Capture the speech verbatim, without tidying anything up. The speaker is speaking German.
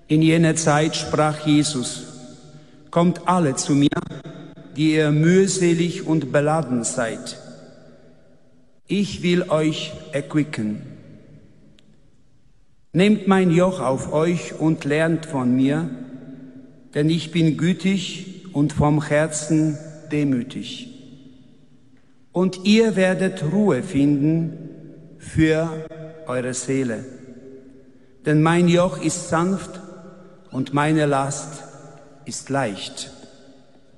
In jener Zeit sprach Jesus: Kommt alle zu mir, die ihr mühselig und beladen seid. Ich will euch erquicken. Nehmt mein Joch auf euch und lernt von mir, denn ich bin gütig und vom Herzen demütig. Und ihr werdet Ruhe finden für eure Seele. Denn mein Joch ist sanft und meine Last ist leicht.